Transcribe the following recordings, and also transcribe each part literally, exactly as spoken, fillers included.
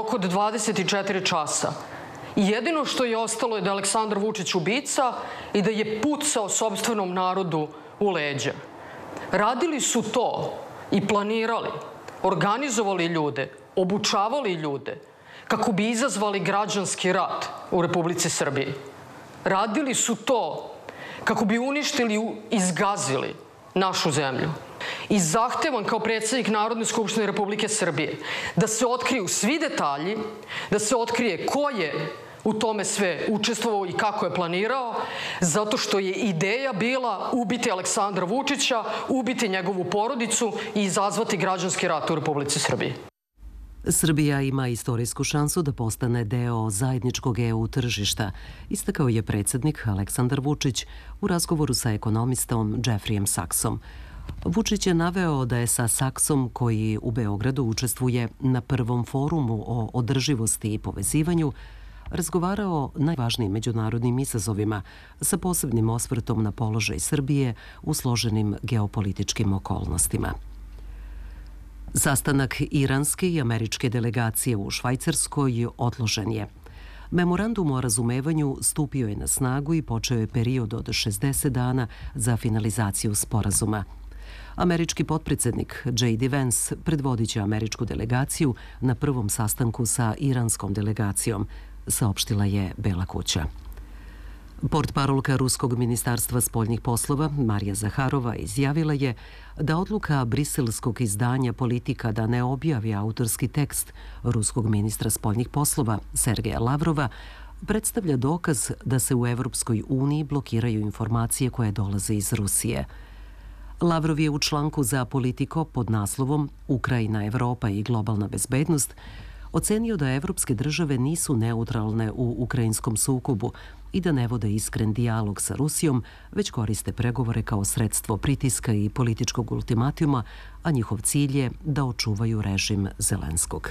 roku od dvadeset četiri časa. I jedino što je ostalo je da je Aleksandar Vučić ubica i da je pucao sopstvenom narodu u leđa. Radili su to i planirali, organizovali ljude, obučavali ljude kako bi izazvali građanski rat u Republici Srbiji. Radili su to kako bi uništili i zgazili našu zemlju. I zahtevam kao predsjednik Narodne skupštine Republike Srbije da se otkriju svi detalji, da se otkrije ko je u tome sve učestvovao i kako je planirao, zato što je ideja bila ubiti Aleksandra Vučića, ubiti njegovu porodicu i izazvati građanski rat u Republici Srbiji. Srbija ima istorijsku šansu da postane deo zajedničkog E U tržišta, istakao je predsjednik Aleksandar Vučić u razgovoru sa ekonomistom Jeffreyem Saxom. Vučić je naveo da je sa Saksom, koji u Beogradu učestvuje na prvom forumu o održivosti i povezivanju, razgovarao o najvažnijim međunarodnim izazovima sa posebnim osvrtom na položaj Srbije u složenim geopolitičkim okolnostima. Sastanak iranske i američke delegacije u Švajcarskoj odložen je. Memorandum o razumevanju stupio je na snagu i počeo je period od šezdeset dana za finalizaciju sporazuma. Američki potpredsjednik J D Vance predvodit će američku delegaciju na prvom sastanku sa iranskom delegacijom, saopštila je Bela kuća. Portparolka Ruskog ministarstva spoljnih poslova Marija Zaharova izjavila je da odluka briselskog izdanja Politika da ne objavi autorski tekst ruskog ministra spoljnih poslova Sergeja Lavrova predstavlja dokaz da se u Evropskoj uniji blokiraju informacije koje dolaze iz Rusije. Lavrov je u članku za Politiko pod naslovom Ukrajina, Evropa i globalna bezbednost ocenio da evropske države nisu neutralne u ukrajinskom sukobu i da ne vode iskren dijalog sa Rusijom, već koriste pregovore kao sredstvo pritiska i političkog ultimatuma, a njihov cilj je da očuvaju režim Zelenskog.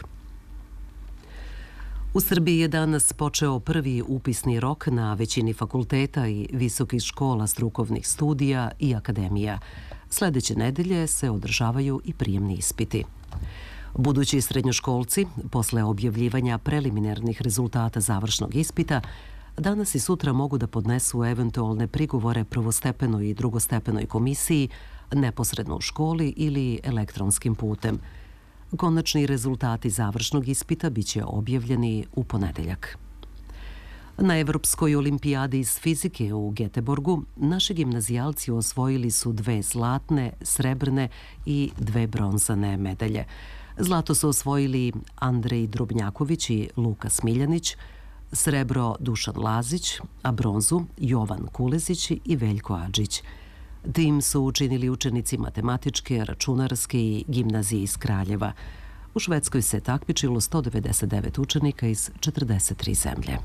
U Srbiji je danas počeo prvi upisni rok na većini fakulteta i visokih škola strukovnih studija i akademija. Sljedeće nedelje se održavaju i prijemni ispiti. Budući srednjoškolci, posle objavljivanja preliminarnih rezultata završnog ispita, danas i sutra mogu da podnesu eventualne prigovore prvostepenoj i drugostepenoj komisiji neposredno u školi ili elektronskim putem. Konačni rezultati završnog ispita biće objavljeni u ponedeljak. Na Evropskoj olimpijadi iz fizike u Geteborgu naši gimnazijalci osvojili su dve zlatne, srebrne i dve bronzane medalje. Zlato su osvojili Andrej Drobnjaković i Luka Smiljanić, srebro Dušan Lazić, a bronzu Jovan Kulezić i Veljko Adžić. Tim su učinili učenici matematičke, računarske i gimnazije iz Kraljeva. U Švedskoj se takmičilo sto devedeset devet učenika iz četrdeset tri zemlje.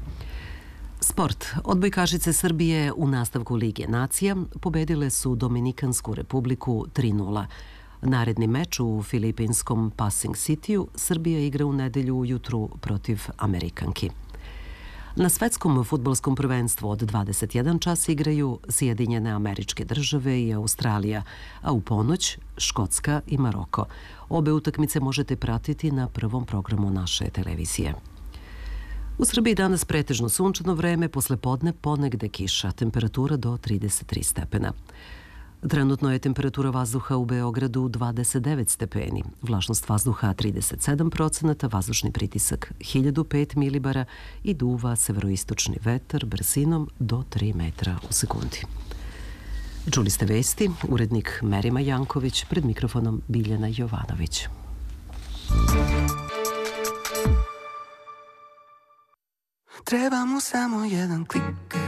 Sport. Odbojkašice Srbije u nastavku Lige nacija pobedile su Dominikansku republiku tri nula. Naredni meč u filipinskom Pasing Cityu Srbija igra u nedelju ujutru protiv Amerikanki. Na svetskom fudbalskom prvenstvu od dvadeset jedan čas igraju Sjedinjene Američke Države i Australija, a u ponoć Škotska i Maroko. Obe utakmice možete pratiti na prvom programu naše televizije. U Srbiji danas pretežno sunčano vreme, posle podne ponegde kiša, temperatura do trideset tri stepena. Trenutno je temperatura vazduha u Beogradu dvadeset devet stepeni, vlažnost vazduha trideset sedam procenata, vazdušni pritisak hiljadu pet milibara i duva severoistočni vetar brzinom do tri metra u sekundi. Čuli ste vesti, urednik Merima Janković, pred mikrofonom Biljana Jovanović. Treba mu samo jedan klik.